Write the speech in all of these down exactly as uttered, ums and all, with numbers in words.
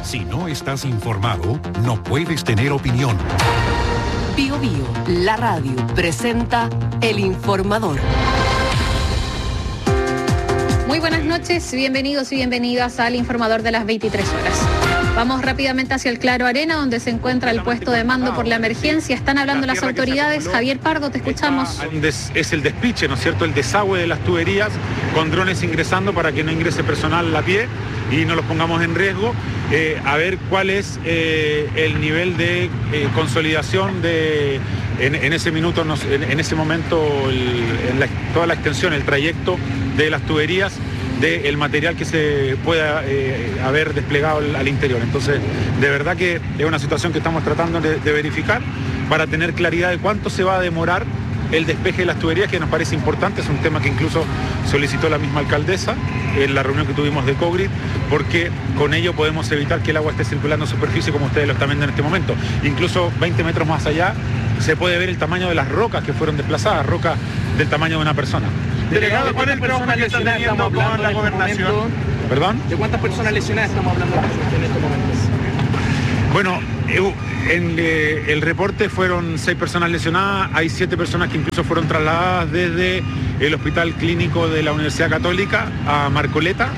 Si no estás informado, no puedes tener opinión. Bio Bio, la radio, presenta El Informador. Muy buenas noches, bienvenidos y bienvenidas al Informador de las veintitrés horas. Vamos rápidamente hacia el Claro Arena, donde se encuentra el puesto de mando por la emergencia. Están hablando las autoridades. Javier Pardo, te escuchamos. Es el despiche, ¿no es cierto?, el desagüe de las tuberías, con drones ingresando para que no ingrese personal a pie y no los pongamos en riesgo. Eh, a ver cuál es eh, el nivel de eh, consolidación de, en, en ese minuto, nos, en, en ese momento, el, en la, toda la extensión, el trayecto de las tuberías, del material que se pueda eh, haber desplegado al, al interior. Entonces, de verdad que es una situación que estamos tratando de, de verificar para tener claridad de cuánto se va a demorar el despeje de las tuberías, que nos parece importante. Es un tema que incluso solicitó la misma alcaldesa en la reunión que tuvimos de Cogrid, porque con ello podemos evitar que el agua esté circulando en superficie como ustedes lo están viendo en este momento. Incluso veinte metros más allá se puede ver el tamaño de las rocas que fueron desplazadas, rocas del tamaño de una persona. Delegado, ¿cuál es el trabajo que están teniendo con la gobernación? ¿Perdón? ¿De cuántas personas lesionadas estamos hablando en estos momentos? Bueno, en eh, el reporte fueron seis personas lesionadas, hay siete personas que incluso fueron trasladadas desde el Hospital Clínico de la Universidad Católica a Marcoleta.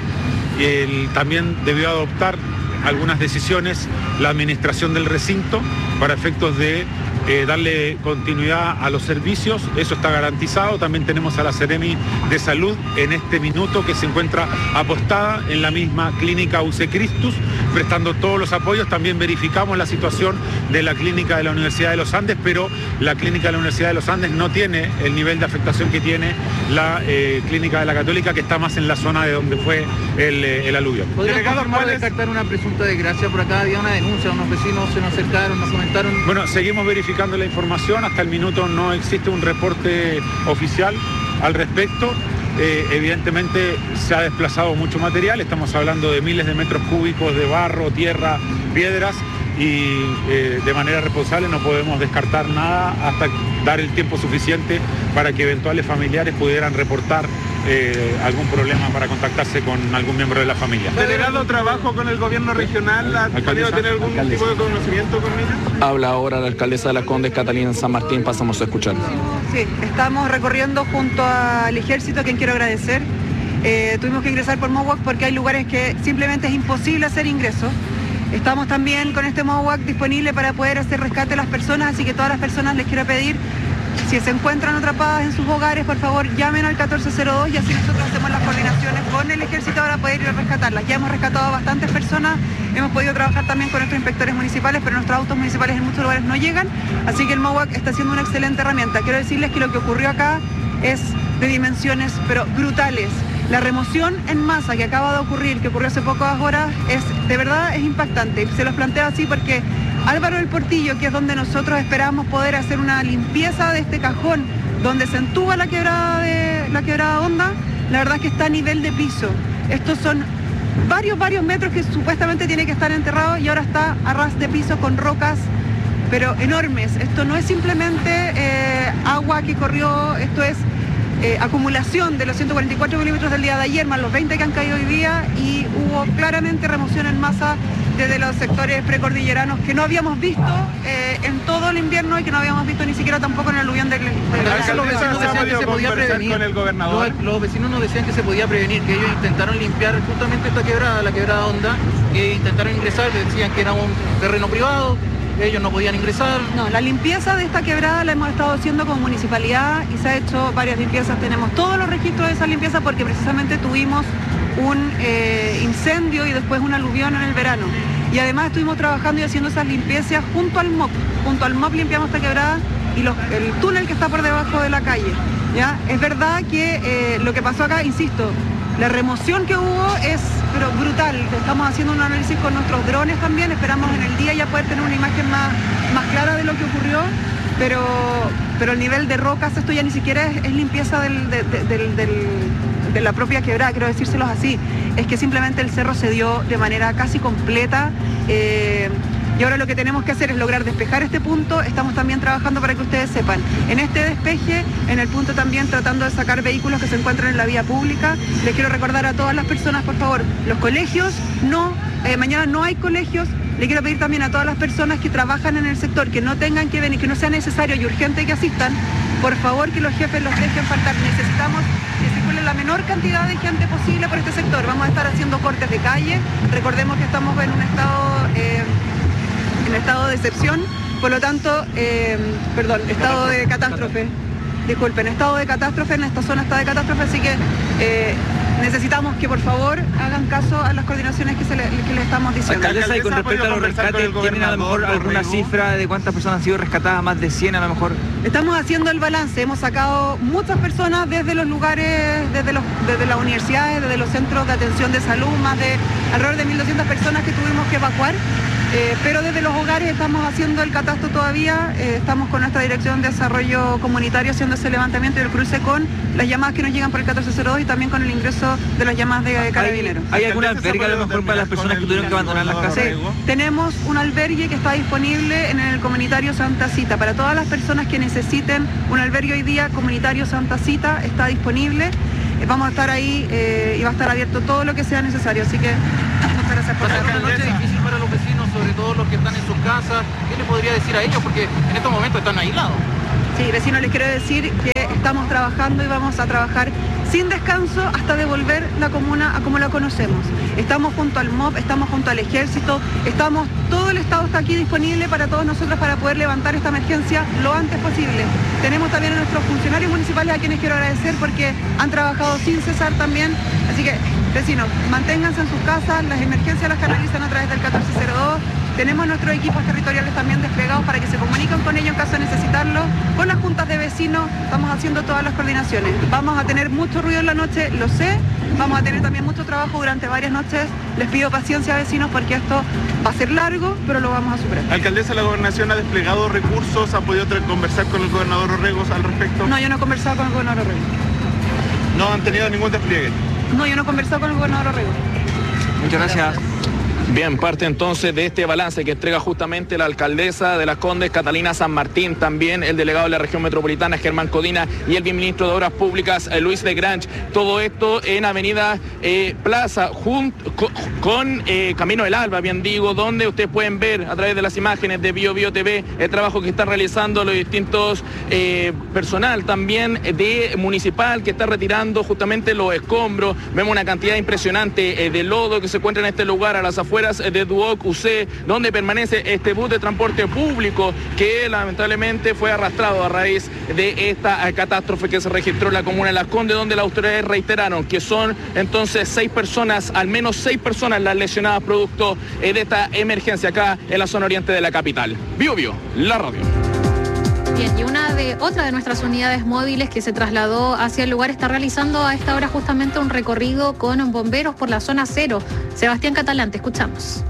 El, también debió adoptar algunas decisiones la administración del recinto para efectos de eh, darle continuidad a los servicios. Eso está garantizado. También tenemos a la Seremi de Salud en este minuto, que se encuentra apostada en la misma clínica U C Christus, prestando todos los apoyos. También verificamos la situación de la clínica de la Universidad de los Andes, pero la clínica de la Universidad de los Andes no tiene el nivel de afectación que tiene la eh, clínica de la Católica, que está más en la zona de donde fue el, eh, el aluvio. ¿Podría confirmar descartar una presunta desgracia por acá? Había una denuncia, unos vecinos se nos acercaron, nos comentaron. Bueno, seguimos verificando la información. Hasta el minuto no existe un reporte oficial al respecto. Eh, evidentemente se ha desplazado mucho material, estamos hablando de miles de metros cúbicos de barro, tierra, piedras, y eh, de manera responsable no podemos descartar nada hasta dar el tiempo suficiente para que eventuales familiares pudieran reportar eh, algún problema para contactarse con algún miembro de la familia. ¿Delegado, trabajo con el gobierno regional? ¿Ha podido tener algún tipo de conocimiento con ella? Habla ahora la alcaldesa de Las Condes, Catalina San Martín, pasamos a escuchar. Sí, estamos recorriendo junto al ejército, a quien quiero agradecer. Eh, tuvimos que ingresar por MOWAC porque hay lugares que simplemente es imposible hacer ingreso. Estamos también con este MOWAC disponible para poder hacer rescate a las personas, así que todas las personas les quiero pedir, si se encuentran atrapadas en sus hogares, por favor llamen al catorce cero dos y así nosotros hacemos las coordinaciones con el ejército para poder ir a rescatarlas. Ya hemos rescatado a bastantes personas, hemos podido trabajar también con nuestros inspectores municipales, pero nuestros autos municipales en muchos lugares no llegan, así que el MOWAC está siendo una excelente herramienta. Quiero decirles que lo que ocurrió acá es de dimensiones pero brutales. La remoción en masa que acaba de ocurrir, que ocurrió hace pocas horas, es de verdad es impactante. Se los planteo así porque Álvaro del Portillo, que es donde nosotros esperamos poder hacer una limpieza de este cajón, donde se entuba la quebrada de la quebrada Honda, la verdad es que está a nivel de piso. Estos son varios, varios metros que supuestamente tiene que estar enterrado y ahora está a ras de piso con rocas, pero enormes. Esto no es simplemente eh, agua que corrió, esto es Eh, acumulación de los ciento cuarenta y cuatro milímetros del día de ayer, más los veinte que han caído hoy día, y hubo claramente remoción en masa desde los sectores precordilleranos que no habíamos visto eh, en todo el invierno y que no habíamos visto ni siquiera tampoco en el aluvión del... del los vecinos decían que se podía prevenir. Con el gobernador. Los, los vecinos nos decían que se podía prevenir, que ellos intentaron limpiar justamente esta quebrada, la quebrada Honda, que intentaron ingresar, decían que era un terreno privado, ellos no podían ingresar. No, la limpieza de esta quebrada la hemos estado haciendo como municipalidad y se ha hecho varias limpiezas. Tenemos todos los registros de esa limpieza porque precisamente tuvimos un eh, incendio y después un aluvión en el verano. Y además estuvimos trabajando y haciendo esas limpiezas junto al M O P. Junto al M O P limpiamos esta quebrada y los, el túnel que está por debajo de la calle. ¿Ya? Es verdad que eh, lo que pasó acá, insisto, la remoción que hubo es pero brutal. Estamos haciendo un análisis con nuestros drones también, esperamos en el día ya poder tener una imagen más, más clara de lo que ocurrió, pero, pero el nivel de rocas, esto ya ni siquiera es, es limpieza del, de, de, del, del, de la propia quebrada, quiero decírselos así, es que simplemente el cerro se dio de manera casi completa. Eh, y ahora lo que tenemos que hacer es lograr despejar este punto. Estamos también trabajando para que ustedes sepan. En este despeje, en el punto también tratando de sacar vehículos que se encuentran en la vía pública. Les quiero recordar a todas las personas, por favor, los colegios no, eh, mañana no hay colegios. Le quiero pedir también a todas las personas que trabajan en el sector que no tengan que venir, que no sea necesario y urgente que asistan, por favor que los jefes los dejen faltar. Necesitamos que circule la menor cantidad de gente posible por este sector. Vamos a estar haciendo cortes de calle. Recordemos que estamos en un estado, eh, en estado de excepción, por lo tanto, eh, perdón, estado de catástrofe. Disculpen, estado de catástrofe, en esta zona está de catástrofe, así que eh, necesitamos que por favor hagan caso a las coordinaciones que, se le, que les estamos diciendo. Alcaldesa, y con respecto a los rescates, ¿tienen a lo mejor alguna cifra de cuántas personas han sido rescatadas? ¿Más de cien a lo mejor? Estamos haciendo el balance, hemos sacado muchas personas desde los lugares, desde, los, desde las universidades, desde los centros de atención de salud, más de alrededor de mil doscientas personas que tuvimos que evacuar. Eh, pero desde los hogares estamos haciendo el catastro todavía, eh, estamos con nuestra Dirección de Desarrollo Comunitario haciendo ese levantamiento y el cruce con las llamadas que nos llegan por el catorce cero dos y también con el ingreso de las llamadas de Carabineros. ¿Hay, ¿hay alguna albergue a lo mejor para las personas que tuvieron que abandonar las casas? Sí, tenemos un albergue que está disponible en el comunitario Santa Cita. Para todas las personas que necesiten un albergue hoy día, comunitario Santa Cita está disponible. Eh, vamos a estar ahí eh, y va a estar abierto todo lo que sea necesario, así que muchas gracias por la noche difícil para los vecinos, sobre todo los que están en sus casas. ¿Qué le podría decir a ellos? Porque en estos momentos están aislados. Sí, vecinos, les quiero decir que estamos trabajando y vamos a trabajar sin descanso hasta devolver la comuna a como la conocemos. Estamos junto al M O B, estamos junto al Ejército, estamos, todo el Estado está aquí disponible para todos nosotros para poder levantar esta emergencia lo antes posible. Tenemos también a nuestros funcionarios municipales a quienes quiero agradecer porque han trabajado sin cesar también. Así que, vecinos, manténganse en sus casas, las emergencias las canalizan a través del catorce cero dos. Tenemos nuestros equipos territoriales también desplegados para que se comuniquen con ellos en caso de necesitarlo. Con las juntas de vecinos estamos haciendo todas las coordinaciones. Vamos a tener mucho ruido en la noche, lo sé. Vamos a tener también mucho trabajo durante varias noches. Les pido paciencia, vecinos, porque esto va a ser largo, pero lo vamos a superar. Alcaldesa, ¿la gobernación ha desplegado recursos? ¿Ha podido conversar con el gobernador Orregos al respecto? No, yo no he conversado con el gobernador Orregos. ¿No han tenido ningún despliegue? No, yo no he conversado con el gobernador Orregos. Muchas gracias. Bien, parte entonces de este balance que entrega justamente la alcaldesa de Las Condes, Catalina San Martín, también el delegado de la región metropolitana, Germán Codina, y el viceministro de Obras Públicas, Luis de Grange. Todo esto en Avenida eh, Plaza, junto con, con eh, Camino del Alba, bien digo, donde ustedes pueden ver a través de las imágenes de Bio Bio T V el trabajo que está realizando los distintos eh, personal también de municipal que está retirando justamente los escombros. Vemos una cantidad impresionante eh, de lodo que se encuentra en este lugar a las afueras de Duoc U C, donde permanece este bus de transporte público que lamentablemente fue arrastrado a raíz de esta catástrofe que se registró en la comuna de Las Condes, donde las autoridades reiteraron que son entonces seis personas, al menos seis personas las lesionadas producto de esta emergencia acá en la zona oriente de la capital. Bio Bio, la radio. Bien, y una de otra de nuestras unidades móviles que se trasladó hacia el lugar está realizando a esta hora justamente un recorrido con bomberos por la zona cero. Sebastián Catalán, te escuchamos.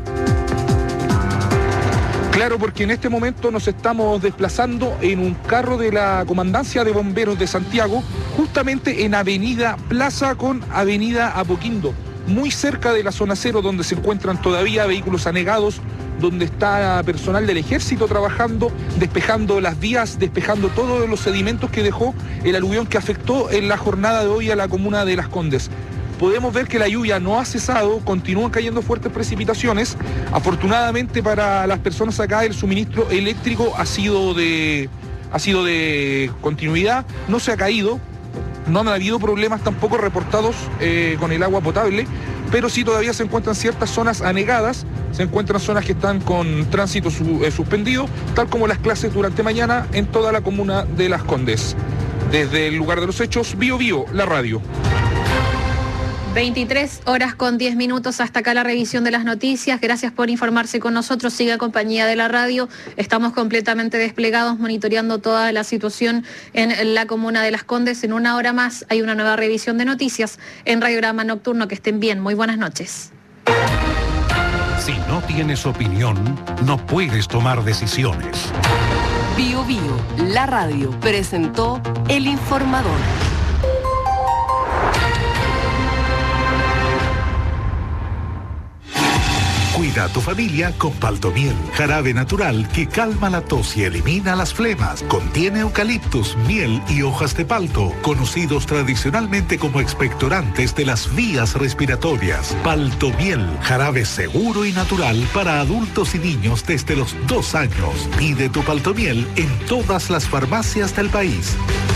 Claro, porque en este momento nos estamos desplazando en un carro de la Comandancia de Bomberos de Santiago, justamente en Avenida Plaza con Avenida Apoquindo, muy cerca de la zona cero, donde se encuentran todavía vehículos anegados, donde está personal del Ejército trabajando, despejando las vías, despejando todos los sedimentos que dejó el aluvión que afectó en la jornada de hoy a la comuna de Las Condes. Podemos ver que la lluvia no ha cesado, continúan cayendo fuertes precipitaciones. Afortunadamente para las personas acá el suministro eléctrico ha sido de, ha sido de continuidad, no se ha caído, no han habido problemas tampoco reportados eh, con el agua potable, pero sí todavía se encuentran ciertas zonas anegadas, se encuentran zonas que están con tránsito su, eh, suspendido, tal como las clases durante mañana en toda la comuna de Las Condes. Desde el lugar de los hechos, Bio Bio, la radio. veintitrés horas con diez minutos, hasta acá la revisión de las noticias. Gracias por informarse con nosotros, siga compañía de la radio. Estamos completamente desplegados monitoreando toda la situación en la comuna de Las Condes. En una hora más hay una nueva revisión de noticias en Radiograma Nocturno. Que estén bien, muy buenas noches. Si no tienes opinión, no puedes tomar decisiones. Bio Bio, la radio, presentó El Informador. Cuida a tu familia con Paltomiel, jarabe natural que calma la tos y elimina las flemas. Contiene eucaliptus, miel y hojas de palto, conocidos tradicionalmente como expectorantes de las vías respiratorias. Paltomiel, jarabe seguro y natural para adultos y niños desde los dos años. Pide tu Paltomiel en todas las farmacias del país.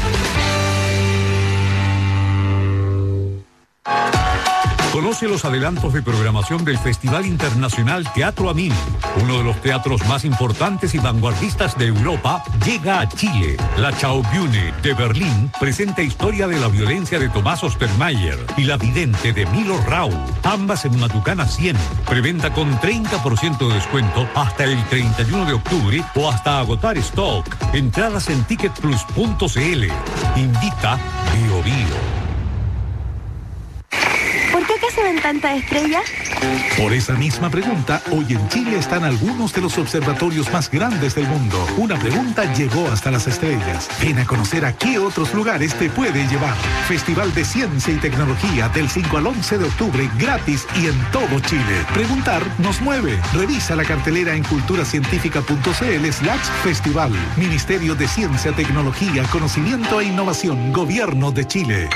Conoce los adelantos de programación del Festival Internacional Teatro Amin. Uno de los teatros más importantes y vanguardistas de Europa llega a Chile. La Schaubühne de Berlín presenta Historia de la violencia de Tomás Ostermayer y La vidente de Milo Rau. Ambas en Matucana cien. Preventa con treinta por ciento de descuento hasta el treinta y uno de octubre o hasta agotar stock. Entradas en ticket plus punto c l. Invita Bio Bio. ¿Por qué acá se ven tantas estrellas? Por esa misma pregunta, hoy en Chile están algunos de los observatorios más grandes del mundo. Una pregunta llegó hasta las estrellas. Ven a conocer a qué otros lugares te puede llevar. Festival de Ciencia y Tecnología del cinco al once de octubre, gratis y en todo Chile. Preguntar nos mueve. Revisa la cartelera en culturacientífica.cl slash festival. Ministerio de Ciencia, Tecnología, Conocimiento e Innovación, Gobierno de Chile.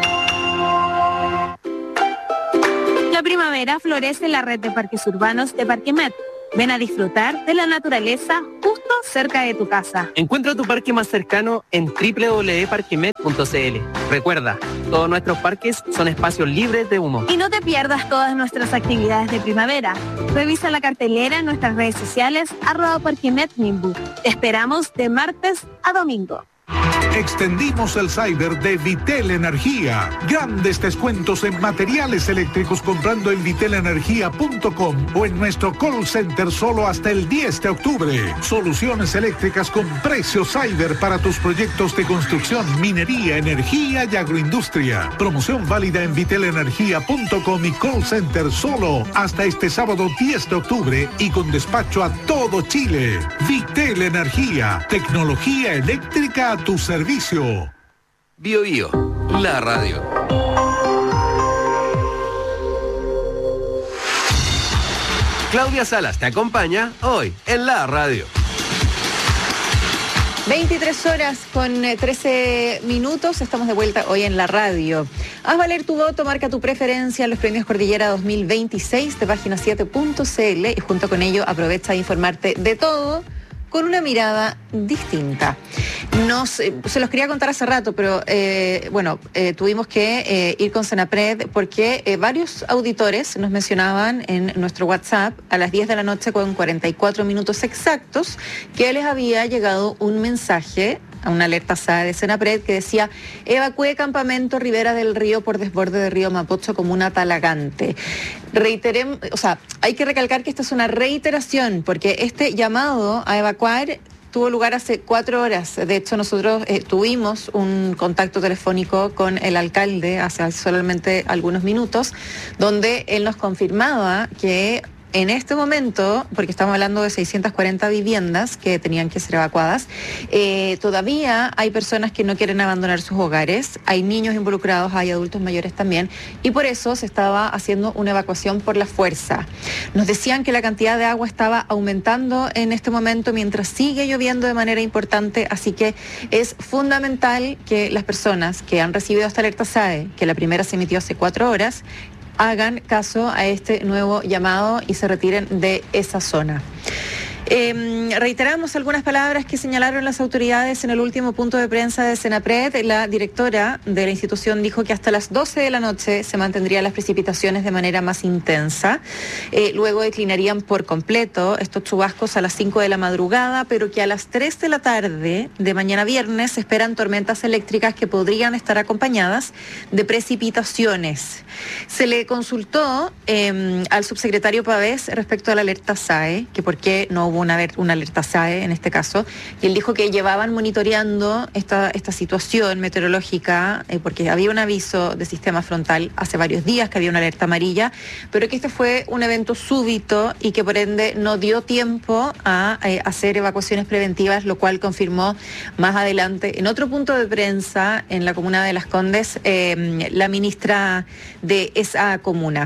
La primavera florece en la red de parques urbanos de Parquemet. Ven a disfrutar de la naturaleza justo cerca de tu casa. Encuentra tu parque más cercano en doble u doble u doble u punto parquemet punto c l. Recuerda, todos nuestros parques son espacios libres de humo. Y no te pierdas todas nuestras actividades de primavera. Revisa la cartelera en nuestras redes sociales, arroba Parquemet Nimbu. Te esperamos de martes a domingo. Extendimos el cyber de Vitel Energía. Grandes descuentos en materiales eléctricos comprando en vitel energía punto com o en nuestro call center solo hasta el diez de octubre. Soluciones eléctricas con precio cyber para tus proyectos de construcción, minería, energía y agroindustria. Promoción válida en vitel energía punto com y call center solo hasta este sábado diez de octubre y con despacho a todo Chile. Vitel Energía, tecnología eléctrica a tu servicio. Bio Bio, la radio. Claudia Salas te acompaña hoy en la radio. veintitrés horas con trece minutos, estamos de vuelta hoy en la radio. Haz valer tu voto, marca tu preferencia en los premios Cordillera dos mil veintiséis de página siete punto c l y junto con ello aprovecha a informarte de todo con una mirada distinta. Nos, eh, se los quería contar hace rato, pero eh, bueno, eh, tuvimos que eh, ir con Senapred porque eh, varios auditores nos mencionaban en nuestro WhatsApp a las diez de la noche con cuarenta y cuatro minutos exactos que les había llegado un mensaje a una alerta S A E de Senapred que decía: evacúe campamento Ribera del Río por desborde de Río Mapocho, comuna Talagante. Reiteremos, o sea, hay que recalcar que esta es una reiteración porque este llamado a evacuar tuvo lugar hace cuatro horas. De hecho, nosotros eh, tuvimos un contacto telefónico con el alcalde hace solamente algunos minutos, donde él nos confirmaba que en este momento, porque estamos hablando de seiscientas cuarenta viviendas que tenían que ser evacuadas, eh, todavía hay personas que no quieren abandonar sus hogares, hay niños involucrados, hay adultos mayores también, y por eso se estaba haciendo una evacuación por la fuerza. Nos decían que la cantidad de agua estaba aumentando en este momento mientras sigue lloviendo de manera importante, así que es fundamental que las personas que han recibido esta alerta S A E, que la primera se emitió hace cuatro horas, hagan caso a este nuevo llamado y se retiren de esa zona. Eh, reiteramos algunas palabras que señalaron las autoridades en el último punto de prensa de Senapred. La directora de la institución dijo que hasta las doce de la noche se mantendrían las precipitaciones de manera más intensa. Eh, luego declinarían por completo estos chubascos a las cinco de la madrugada, pero que a las tres de la tarde de mañana viernes se esperan tormentas eléctricas que podrían estar acompañadas de precipitaciones. Se le consultó eh, al subsecretario Pavés respecto a la alerta S A E, que por qué no hubo hubo una, una alerta S A E en este caso, y él dijo que llevaban monitoreando esta, esta situación meteorológica, eh, porque había un aviso de sistema frontal hace varios días, que había una alerta amarilla, pero que este fue un evento súbito y que por ende no dio tiempo a eh, hacer evacuaciones preventivas, lo cual confirmó más adelante en otro punto de prensa en la comuna de Las Condes eh, la ministra de esa comuna.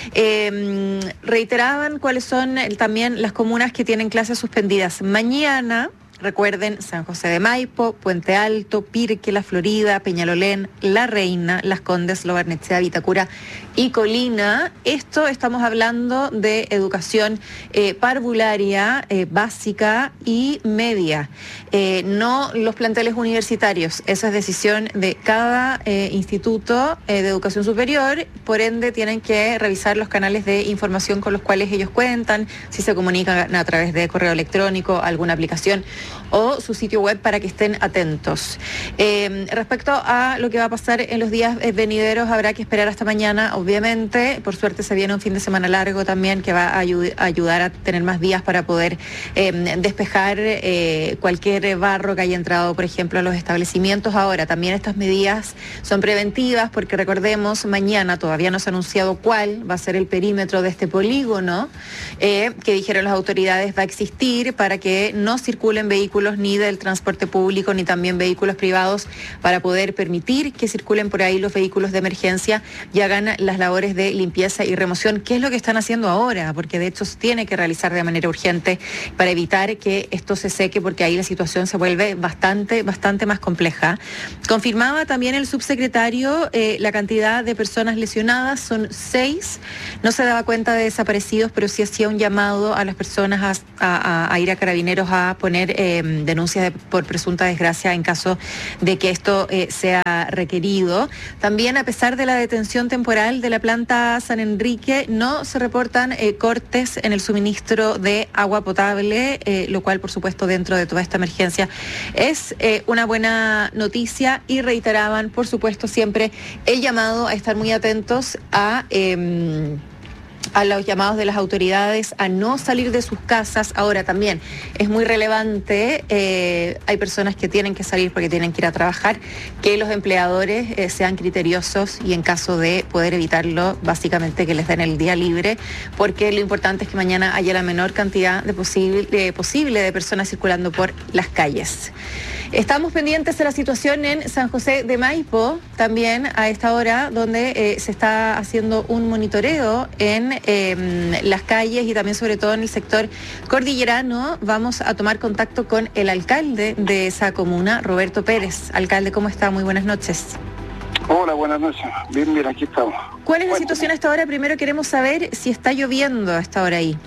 Eh, reiteraban cuáles son también las comunas que tienen clases suspendidas mañana. Recuerden, San José de Maipo, Puente Alto, Pirque, La Florida, Peñalolén, La Reina, Las Condes, Lo Barnechea, Vitacura y Colina. Esto estamos hablando de educación eh, parvularia, eh, básica y media. Eh, no los planteles universitarios. Esa es decisión de cada eh, instituto eh, de educación superior. Por ende, tienen que revisar los canales de información con los cuales ellos cuentan, si se comunican a través de correo electrónico, alguna aplicación o su sitio web para que estén atentos. Eh, respecto a lo que va a pasar en los días venideros, habrá que esperar hasta mañana, obviamente. Por suerte se viene un fin de semana largo también que va a ayud- ayudar a tener más días para poder eh, despejar eh, cualquier barro que haya entrado, por ejemplo, a los establecimientos. Ahora, también estas medidas son preventivas porque recordemos, mañana todavía no se ha anunciado cuál va a ser el perímetro de este polígono eh, que dijeron las autoridades va a existir para que no circulen vehículos ni del transporte público ni también vehículos privados, para poder permitir que circulen por ahí los vehículos de emergencia y hagan las labores de limpieza y remoción, que es lo que están haciendo ahora, porque de hecho se tiene que realizar de manera urgente para evitar que esto se seque, porque ahí la situación se vuelve bastante, bastante más compleja. Confirmaba también el subsecretario eh, la cantidad de personas lesionadas, son seis, no se daba cuenta de desaparecidos, pero sí hacía un llamado a las personas a, a, a ir a Carabineros a poner eh, denuncias de, por presunta desgracia en caso de que esto eh, sea requerido. También, a pesar de la detención temporal de la planta San Enrique, no se reportan eh, cortes en el suministro de agua potable, eh, lo cual, por supuesto, dentro de toda esta emergencia es eh, una buena noticia, y reiteraban, por supuesto, siempre el llamado a estar muy atentos a... Eh, a los llamados de las autoridades a no salir de sus casas. Ahora también es muy relevante, eh, hay personas que tienen que salir porque tienen que ir a trabajar, que los empleadores eh, sean criteriosos y en caso de poder evitarlo, básicamente que les den el día libre, porque lo importante es que mañana haya la menor cantidad de posible, de posible de personas circulando por las calles. Estamos pendientes de la situación en San José de Maipo, también a esta hora, donde eh, se está haciendo un monitoreo en eh, las calles y también sobre todo en el sector cordillerano. Vamos a tomar contacto con el alcalde de esa comuna, Roberto Pérez. Alcalde, ¿cómo está? Muy buenas noches. Hola, buenas noches. Bien, bien, aquí estamos. ¿Cuál es la situación a esta hora? Primero queremos saber si está lloviendo a esta hora ahí.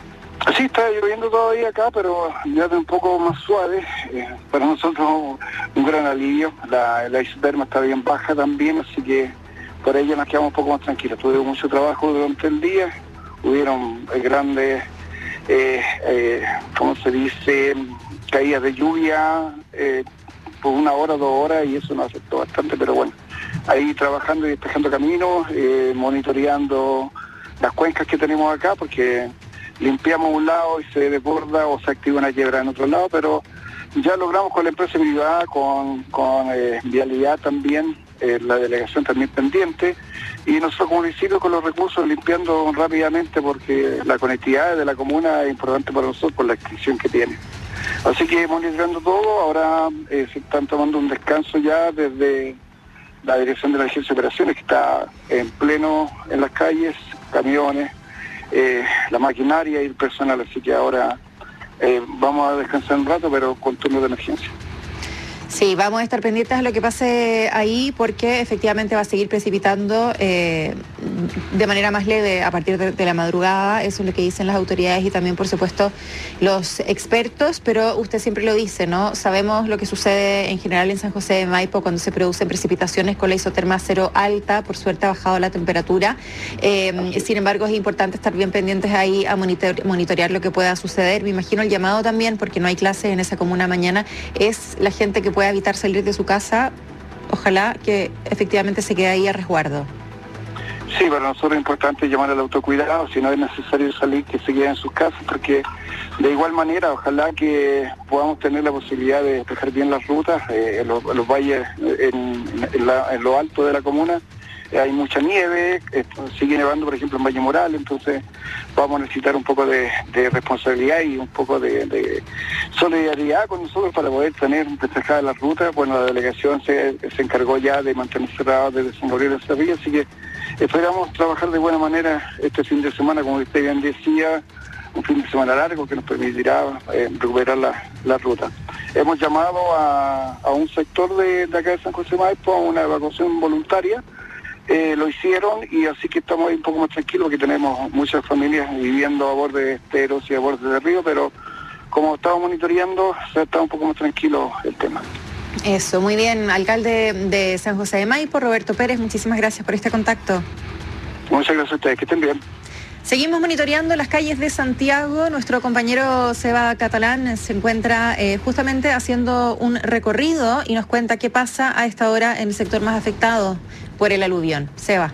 Sí, está lloviendo todavía acá, pero ya de un poco más suave. Eh, para nosotros un gran alivio. La, la isoterma está bien baja también, así que por ello nos quedamos un poco más tranquilos. Tuve mucho trabajo durante el día, hubieron eh, grandes, eh, eh, ¿cómo se dice?, caídas de lluvia eh, por una hora, dos horas, y eso nos afectó bastante, pero bueno, ahí trabajando y despejando caminos, eh, monitoreando las cuencas que tenemos acá, porque limpiamos un lado y se desborda o se activa una quiebra en otro lado, pero ya logramos con la empresa privada, con, con eh, Vialidad también, eh, la delegación también pendiente, y nosotros como municipio con los recursos limpiando rápidamente, porque la conectividad de la comuna es importante para nosotros por la extensión que tiene. Así que monitoreando todo, ahora eh, se están tomando un descanso ya desde la Dirección de la Agencia de Operaciones, que está en pleno en las calles, camiones, Eh, la maquinaria y el personal, así que ahora eh, vamos a descansar un rato, pero con turno de emergencia. Sí, vamos a estar pendientes de lo que pase ahí, porque efectivamente va a seguir precipitando eh, de manera más leve a partir de, de la madrugada. Eso es lo que dicen las autoridades y también, por supuesto, los expertos, pero usted siempre lo dice, ¿no? Sabemos lo que sucede en general en San José de Maipo cuando se producen precipitaciones con la isoterma cero alta. Por suerte ha bajado la temperatura. Eh, sin embargo, es importante estar bien pendientes ahí a monitor- monitorear lo que pueda suceder. Me imagino el llamado también, porque no hay clases en esa comuna mañana, es la gente que pueda evitar salir de su casa, ojalá que efectivamente se quede ahí a resguardo. Sí, para nosotros es importante llamar al autocuidado, si no es necesario salir, que se queden en sus casas, porque de igual manera, ojalá que podamos tener la posibilidad de despejar bien las rutas, eh, en, los, en los valles, en, en, la, en lo alto de la comuna, eh, hay mucha nieve, eh, sigue nevando, por ejemplo, en Valle Moral, entonces vamos a necesitar un poco de, de responsabilidad y un poco de, de solidaridad con nosotros para poder tener despejadas las rutas. Bueno, la delegación se, se encargó ya de mantener cerrado desde San Gabriel de Cerrillo, así que esperamos trabajar de buena manera este fin de semana, como usted bien decía, un fin de semana largo que nos permitirá eh, recuperar la, la ruta. Hemos llamado a, a un sector de, de acá de San José Maipo a una evacuación voluntaria, eh, lo hicieron y así que estamos ahí un poco más tranquilos porque tenemos muchas familias viviendo a borde de esteros y a borde de río, pero como estamos monitoreando, se está un poco más tranquilo el tema. Eso, muy bien. Alcalde de San José de Maipo, Roberto Pérez, muchísimas gracias por este contacto. Muchas gracias a ustedes, que estén bien. Seguimos monitoreando las calles de Santiago. Nuestro compañero Seba Catalán se encuentra eh, justamente haciendo un recorrido y nos cuenta qué pasa a esta hora en el sector más afectado por el aluvión. Seba.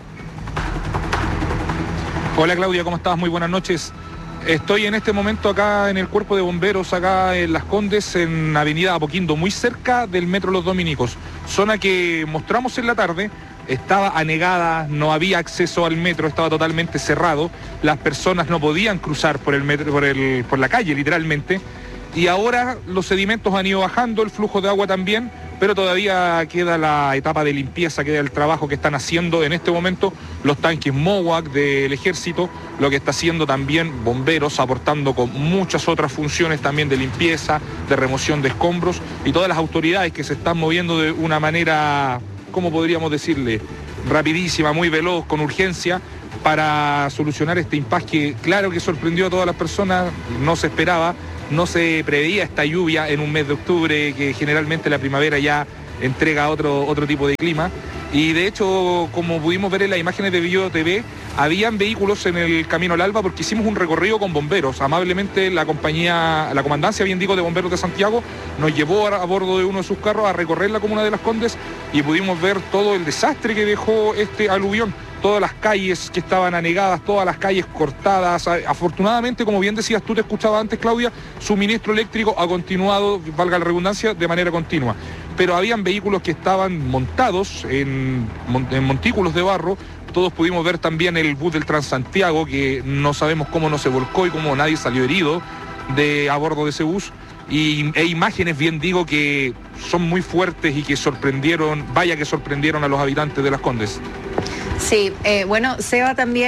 Hola Claudia, ¿cómo estás? Muy buenas noches. Estoy en este momento acá en el Cuerpo de Bomberos, acá en Las Condes, en Avenida Apoquindo, muy cerca del Metro Los Dominicos. Zona que mostramos en la tarde, estaba anegada, no había acceso al metro, estaba totalmente cerrado. Las personas no podían cruzar por el metro, por el, por la calle literalmente. Y ahora los sedimentos han ido bajando, el flujo de agua también, pero todavía queda la etapa de limpieza, queda el trabajo que están haciendo en este momento los tanques MOWAC del Ejército, lo que está haciendo también bomberos, aportando con muchas otras funciones también de limpieza, de remoción de escombros, y todas las autoridades que se están moviendo de una manera, ¿cómo podríamos decirle?, rapidísima, muy veloz, con urgencia, para solucionar este impasse que, claro, que sorprendió a todas las personas, no se esperaba. No se preveía esta lluvia en un mes de octubre, que generalmente la primavera ya entrega otro, otro tipo de clima. Y de hecho, como pudimos ver en las imágenes de Video T V, habían vehículos en el camino al Alba porque hicimos un recorrido con bomberos. Amablemente la compañía, la comandancia, bien digo, de bomberos de Santiago, nos llevó a, a bordo de uno de sus carros a recorrer la comuna de Las Condes y pudimos ver todo el desastre que dejó este aluvión. Todas las calles que estaban anegadas, todas las calles cortadas. Afortunadamente, como bien decías tú, te escuchaba antes, Claudia, suministro eléctrico ha continuado, valga la redundancia, de manera continua. Pero habían vehículos que estaban montados en, en montículos de barro. Todos pudimos ver también el bus del Transantiago, que no sabemos cómo no se volcó y cómo nadie salió herido de, a bordo de ese bus. Y, e imágenes, bien digo, que son muy fuertes y que sorprendieron, vaya que sorprendieron a los habitantes de Las Condes. Sí, eh, bueno, Seba también